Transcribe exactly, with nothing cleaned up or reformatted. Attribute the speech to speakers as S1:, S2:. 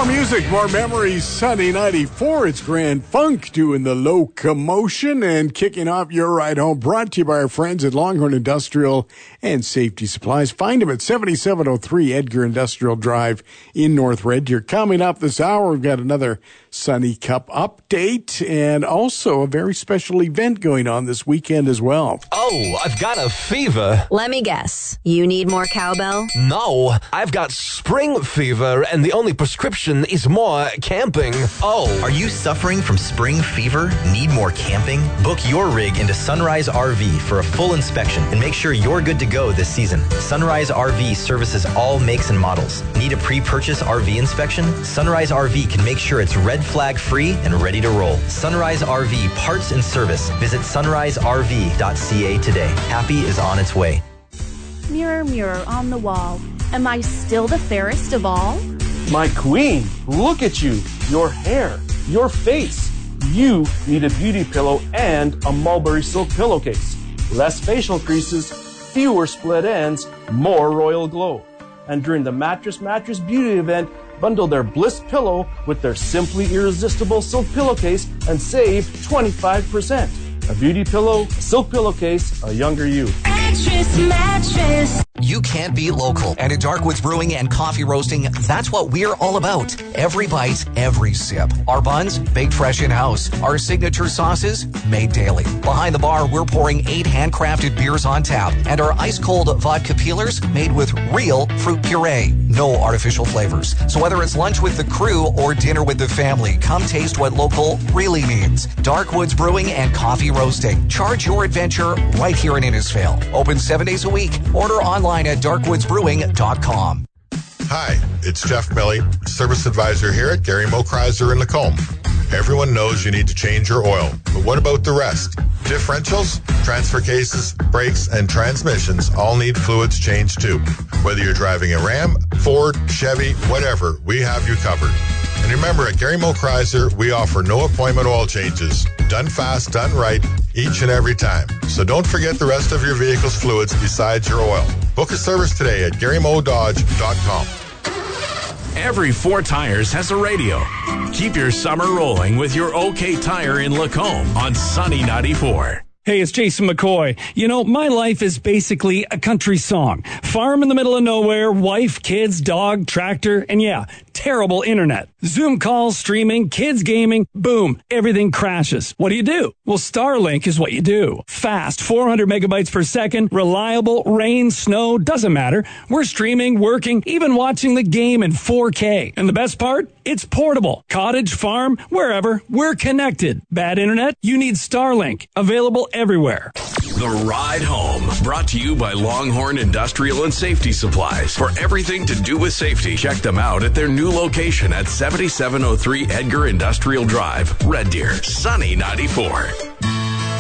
S1: More music, more memories. Sunny ninety-four. It's Grand Funk doing the locomotion and kicking off your ride home. Brought to you by our friends at Longhorn Industrial and Safety Supplies. Find them at seventy-seven oh three Edgar Industrial Drive in North Red Deer. Coming up this hour, we've got another Sunny Cup update and also a very special event going on this weekend as well.
S2: Oh, I've got a fever.
S3: Let me guess. You need more cowbell?
S2: No, I've got spring fever, and the only prescription is more camping. Oh.
S4: Are you suffering from spring fever? Need more camping? Book your rig into Sunrise R V for a full inspection and make sure you're good to go this season. Sunrise R V services all makes and models. Need a pre-purchase R V inspection? Sunrise R V can make sure it's red flag free and ready to roll. Sunrise R V parts and service. Visit sunrise r v dot c a today. Happy is on its way.
S5: Mirror, mirror on the wall, am I still the fairest of all?
S6: My queen, look at you, your hair, your face. You need a beauty pillow and a Mulberry Silk pillowcase. Less facial creases, fewer split ends, more royal glow. And during the Mattress Mattress Beauty event, bundle their Bliss pillow with their Simply Irresistible Silk pillowcase and save twenty-five percent. A beauty pillow, a silk pillowcase, a younger you.
S7: Mattress, mattress.
S8: You can't be local. And at Darkwoods Brewing and Coffee Roasting, that's what we're all about. Every bite, every sip. Our buns, baked fresh in-house. Our signature sauces, made daily. Behind the bar, we're pouring eight handcrafted beers on tap. And our ice-cold vodka peelers made with real fruit puree. No artificial flavors. So whether it's lunch with the crew or dinner with the family, come taste what local really means. Darkwoods Brewing and Coffee Roasting. Charge your adventure right here in Innisfail. Open seven days a week. Order online at darkwoods brewing dot com.
S9: Hi, it's Jeff Milley, Service Advisor here at Gary Mo Chrysler in Lacombe. Everyone knows you need to change your oil, but what about the rest? Differentials, transfer cases, brakes, and transmissions all need fluids changed too. Whether you're driving a Ram, Ford, Chevy, whatever, we have you covered. And remember, at Gary Mo Chrysler, we offer no appointment oil changes. Done fast, done right, each and every time. So don't forget the rest of your vehicle's fluids besides your oil. Book a service today at gary mo dodge dot com.
S10: Every four tires has a radio. Keep your summer rolling with your OK Tire in Lacombe on Sunny ninety-four.
S11: Hey, it's Jason McCoy. You know, my life is basically a country song. Farm in the middle of nowhere, wife, kids, dog, tractor, and yeah, terrible internet. Zoom calls, streaming, kids gaming, boom, everything crashes. What do you do? Well, Starlink is what you do. Fast, four hundred megabytes per second, reliable, rain, snow, doesn't matter. We're streaming, working, even watching the game in four K. And the best part? It's portable. Cottage, farm, wherever, we're connected. Bad internet? You need Starlink. Available everywhere.
S10: The Ride Home, brought to you by Longhorn Industrial and Safety Supplies. For everything to do with safety, check them out at their new location at seventy-seven oh three Edgar Industrial Drive, Red Deer, Sunny ninety-four.